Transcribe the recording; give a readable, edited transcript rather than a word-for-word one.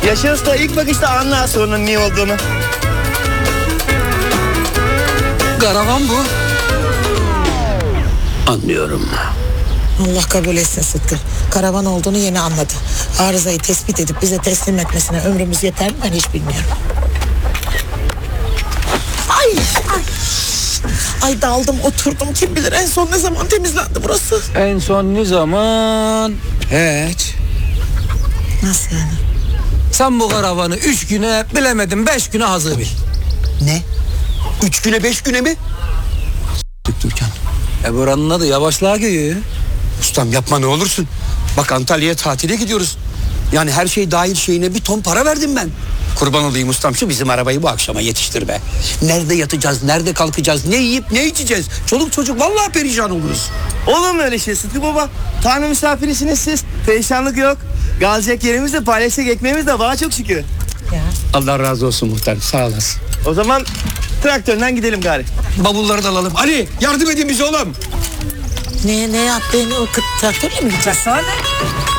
Yaşar Usta ilk bakışta anlar sorunun ne olduğunu. Karavan bu. Anlıyorum. Allah kabul etsin Sıtkı. Karavan olduğunu yeni anladı. Arızayı tespit edip bize teslim etmesine ömrümüz yeter mi ben hiç bilmiyorum. Ay, ay. Ay daldım oturdum, kim bilir en son ne zaman temizlendi burası. En son ne zaman? Hiç. Nasıl yani? Sen bu karavanı 3 güne, bilemedim 5 güne hazır bil. Ne? 3 güne 5 güne mi? Türkan. Buranın adı yavaşlığa geliyor. Ustam yapma ne olursun. Bak Antalya'ya tatile gidiyoruz. Yani her şey dahil şeyine bir ton para verdim ben. Kurban olayım ustam, şu bizim arabayı bu akşama yetiştir be. Nerede yatacağız, nerede kalkacağız, ne yiyip ne içeceğiz? Çoluk çocuk vallahi perişan oluruz. Olur mu öyle şey Sıtkı baba? Tanrı misafirisiniz siz. Perişanlık yok. Kalacak yerimiz de paylaşacak ekmeğimiz de var çok şükür. Ya. Allah razı olsun muhtarım, sağ olasın. O zaman traktörden gidelim gari. Bavulları da alalım. Ali yardım edin bize oğlum. Ne yaptığını o traktörle mi gideceğiz? Sana ne?